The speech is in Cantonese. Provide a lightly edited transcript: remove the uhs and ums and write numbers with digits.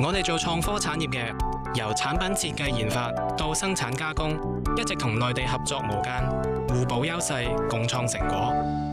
我哋做創科產業嘅，由產品設計研發到生產加工，一直同內地合作無間，互補優勢，共創成果。